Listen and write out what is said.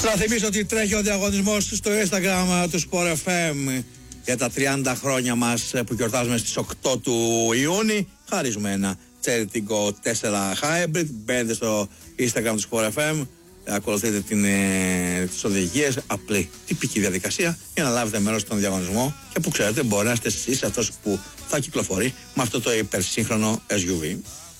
Να θυμίσω ότι τρέχει ο διαγωνισμός στο Instagram του Sport FM για τα 30 χρόνια μας που γιορτάζουμε στις 8 του Ιούνιου. Χαρίζουμε ένα Certigo 4 Hybrid. Μπαίνετε στο Instagram του Sport FM, ακολουθείτε τις οδηγίες, απλή τυπική διαδικασία για να λάβετε μέρος στον διαγωνισμό και που ξέρετε μπορεί να είστε εσείς αυτός που θα κυκλοφορεί με αυτό το υπερσύγχρονο SUV.